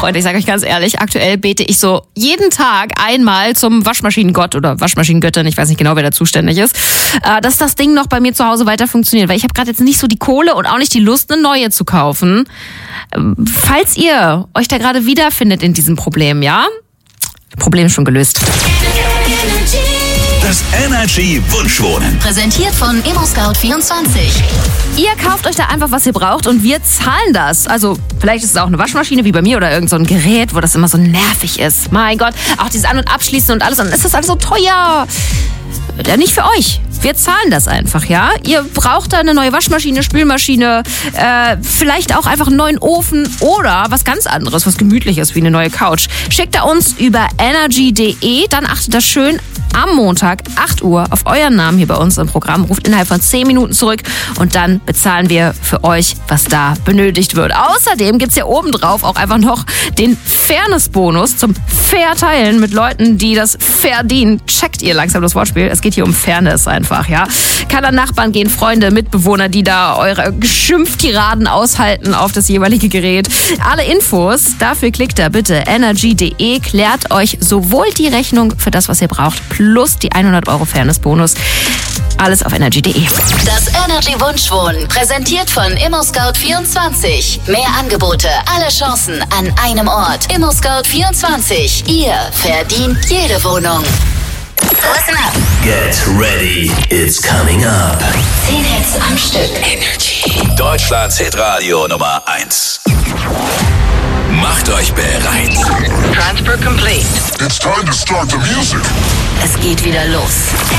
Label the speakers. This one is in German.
Speaker 1: Freunde, ich sage euch ganz ehrlich, aktuell bete ich so jeden Tag einmal zum Waschmaschinengott oder Waschmaschinengöttin, ich weiß nicht genau, wer da zuständig ist, dass das Ding noch bei mir zu Hause weiter funktioniert, weil ich habe gerade jetzt nicht so die Kohle und auch nicht die Lust, eine neue zu kaufen. Falls ihr euch da gerade wiederfindet in diesem Problem, ja? Problem schon gelöst.
Speaker 2: Das Energy Wunschwohnen.
Speaker 3: Präsentiert von ImmoScout24.
Speaker 1: Ihr kauft euch da einfach, was ihr braucht und wir zahlen das. Also vielleicht ist es auch eine Waschmaschine wie bei mir oder irgend so ein Gerät, wo das immer so nervig ist. Mein Gott, auch dieses An- und Abschließen und alles. Und ist das alles so teuer? Ja, nicht für euch. Wir zahlen das einfach, ja? Ihr braucht da eine neue Waschmaschine, Spülmaschine, vielleicht auch einfach einen neuen Ofen oder was ganz anderes, was Gemütliches wie eine neue Couch. Schickt da uns über energy.de, dann achtet da schön am Montag, 8 Uhr, auf euren Namen hier bei uns im Programm. Ruft innerhalb von 10 Minuten zurück und dann bezahlen wir für euch, was da benötigt wird. Außerdem gibt's ja obendrauf auch einfach noch den Fairness-Bonus zum Verteilen mit Leuten, die das verdienen. Checkt ihr langsam das Wortspiel. Es geht hier um Fairness einfach, ja. Kann an Nachbarn gehen, Freunde, Mitbewohner, die da eure Geschimpftiraden aushalten auf das jeweilige Gerät. Alle Infos, dafür klickt da bitte energy.de, klärt euch sowohl die Rechnung für das, was ihr braucht, plus die 100 € Fairness-Bonus. Alles auf energy.de.
Speaker 3: Das Energy Wunschwohnen, präsentiert von ImmoScout24. Mehr Angebote, alle Chancen an einem Ort. ImmoScout24. Ihr verdient jede Wohnung. Listen up.
Speaker 2: Get ready, it's coming up.
Speaker 3: 10 Hits am Stück.
Speaker 2: Energy. Deutschlands Hitradio Nummer 1. Macht euch bereit.
Speaker 4: Transfer complete.
Speaker 5: It's time to start the music.
Speaker 3: Es geht wieder los.